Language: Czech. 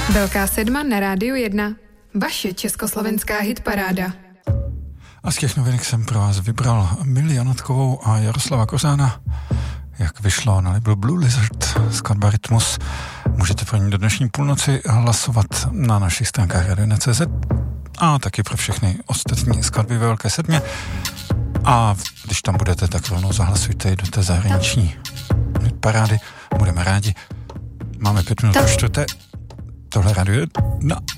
Velká sedma na Rádiu 1. Vaše československá hitparáda. A z těch novinek jsem pro vás vybral Milii Janatkovou a Jaroslava Kořána. Jak vyšlo na labelu Blue Lizard, skladba Rytmus. Můžete pro ní do dnešní půlnoci hlasovat na našich stránkách radio.cz a taky pro všechny ostatní skladby ve Velké sedmě. A když tam budete, tak rovnou zahlasujte i do té zahraniční parády. Budeme rádi. Máme 5 minut po čtvrté. Tohle Radio 1.